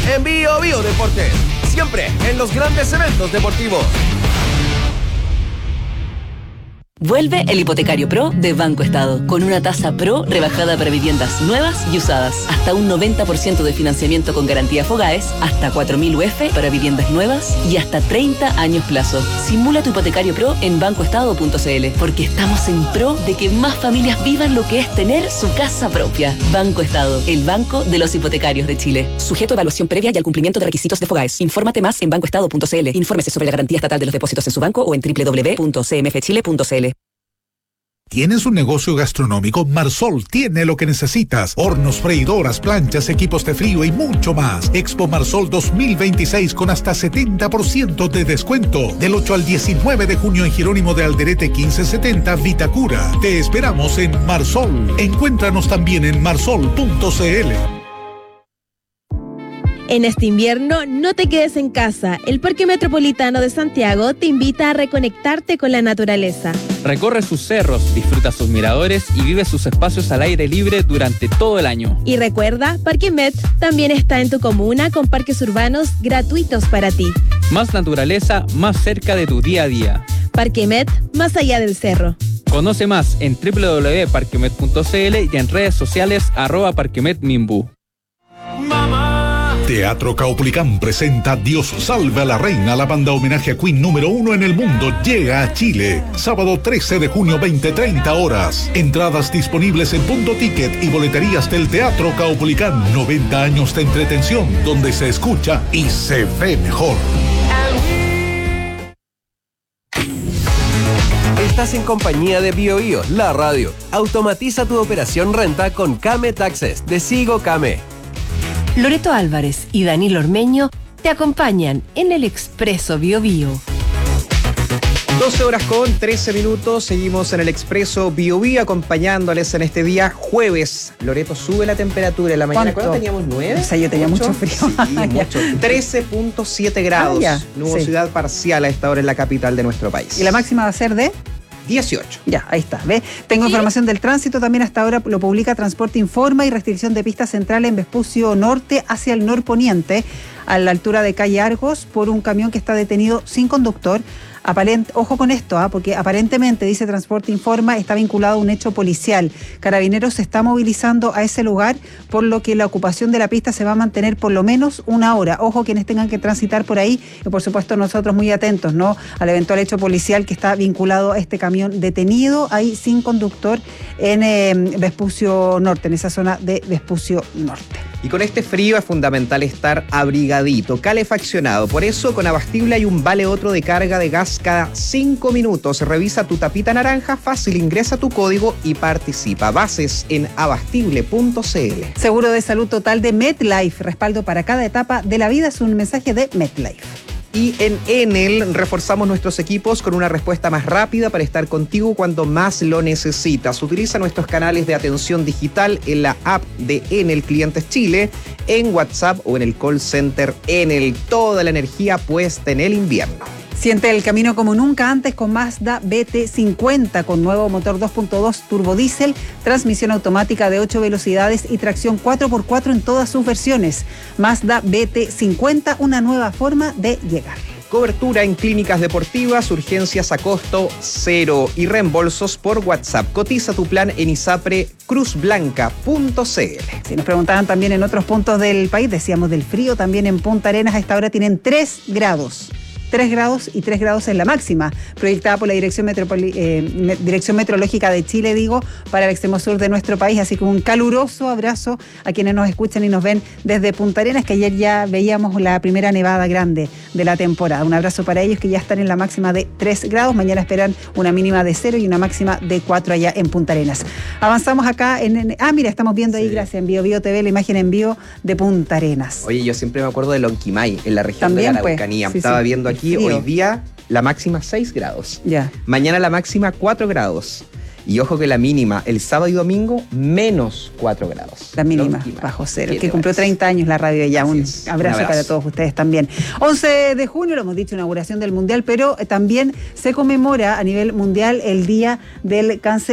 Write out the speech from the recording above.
en Bio Bio Deportes. Siempre en los grandes eventos deportivos. Vuelve el Hipotecario Pro de Banco Estado, con una tasa Pro rebajada para viviendas nuevas y usadas. Hasta un 90% de financiamiento con garantía Fogaes, hasta 4.000 UF para viviendas nuevas y hasta 30 años plazo. Simula tu Hipotecario Pro en bancoestado.cl, porque estamos en pro de que más familias vivan lo que es tener su casa propia. Banco Estado, el banco de los hipotecarios de Chile. Sujeto a evaluación previa y al cumplimiento de requisitos de Fogaes. Infórmate más en bancoestado.cl. Infórmese sobre la garantía estatal de los depósitos en su banco o en www.cmfchile.cl. ¿Tienes un negocio gastronómico? Marsol tiene lo que necesitas. Hornos, freidoras, planchas, equipos de frío y mucho más. Expo Marsol 2026 con hasta 70% de descuento. Del 8 al 19 de junio en Jerónimo de Alderete 1570, Vitacura. Te esperamos en Marsol. Encuéntranos también en marsol.cl. En este invierno, no te quedes en casa. El Parque Metropolitano de Santiago te invita a reconectarte con la naturaleza. Recorre sus cerros, disfruta sus miradores y vive sus espacios al aire libre durante todo el año. Y recuerda, Parque Met también está en tu comuna con parques urbanos gratuitos para ti. Más naturaleza, más cerca de tu día a día. Parque Met, más allá del cerro. Conoce más en www.parquemet.cl y en redes sociales @parquemetminbu. Teatro Caupolicán presenta Dios salve a la reina. La banda homenaje a Queen número 1 en el mundo llega a Chile. Sábado 13 de junio, 20:30 horas. Entradas disponibles en Punto Ticket y boleterías del Teatro Caupolicán. 90 años de entretención donde se escucha y se ve mejor. Estás en compañía de Bio Bio, la radio. Automatiza tu operación renta con Kame Taxes de Sigo Kame. Loreto Álvarez y Danilo Ormeño te acompañan en el Expreso Bio Bio. 12 horas con 13 minutos, seguimos en el Expreso Bio Bio acompañándoles en este día jueves. Loreto, sube la temperatura en la mañana. ¿Cuánto teníamos? ¿9? O sea, yo tenía mucho frío. Sí, mucho. 13.7 grados. Nubosidad parcial a esta hora en la capital de nuestro país. ¿Y la máxima va a ser de? 18. Ya, ahí está. ¿Ve? Tengo información del tránsito. También hasta ahora lo publica Transporte Informa y restricción de pista central en Vespucio Norte hacia el norponiente, a la altura de calle Argos, por un camión que está detenido sin conductor. Ojo con esto, porque aparentemente, dice Transporte Informa, está vinculado a un hecho policial. Carabineros se está movilizando a ese lugar, por lo que la ocupación de la pista se va a mantener por lo menos una hora. Ojo quienes tengan que transitar por ahí, y por supuesto nosotros muy atentos, ¿no?, al eventual hecho policial que está vinculado a este camión detenido ahí sin conductor en Vespucio Norte, en esa zona de Vespucio Norte. Y con este frío es fundamental estar abrigadito, calefaccionado. Por eso, con Abastible hay un vale otro de carga de gas cada 5 minutos. Revisa tu tapita naranja, fácil, ingresa tu código y participa. Bases en abastible.cl. Seguro de salud total de MetLife. Respaldo para cada etapa de la vida. Es un mensaje de MetLife. Y en Enel reforzamos nuestros equipos con una respuesta más rápida para estar contigo cuando más lo necesitas. Utiliza nuestros canales de atención digital en la app de Enel Clientes Chile, en WhatsApp o en el call center Enel. Toda la energía puesta en el invierno. Siente el camino como nunca antes con Mazda BT50, con nuevo motor 2.2 turbodiesel, transmisión automática de 8 velocidades y tracción 4x4 en todas sus versiones. Mazda BT50, una nueva forma de llegar. Cobertura en clínicas deportivas, urgencias a costo cero y reembolsos por WhatsApp. Cotiza tu plan en isaprecruzblanca.cl. Si nos preguntaban también en otros puntos del país, decíamos del frío, también en Punta Arenas a esta hora tienen 3 grados. 3 grados y 3 grados es la máxima, proyectada por la Dirección Meteorológica de Chile, para el extremo sur de nuestro país. Así que un caluroso abrazo a quienes nos escuchan y nos ven desde Punta Arenas, que ayer ya veíamos la primera nevada grande de la temporada. Un abrazo para ellos que ya están en la máxima de 3 grados. Mañana esperan una mínima de 0 y una máxima de 4 allá en Punta Arenas. Avanzamos acá mira, estamos viendo ahí, gracias, en Bio Bio TV, la imagen en vivo de Punta Arenas. Oye, yo siempre me acuerdo de Lonquimay, en la región también, de la Araucanía. Sí, Estaba viendo aquí, frío. hoy día la máxima 6 grados. Ya. Mañana la máxima 4 grados. Y ojo que la mínima, el sábado y domingo, menos 4 grados. La mínima, bajo cero. Que cumplió 30 años la radio ya. Un abrazo para todos ustedes también. 11 de junio, lo hemos dicho, inauguración del Mundial, pero también se conmemora a nivel mundial el Día del Cáncer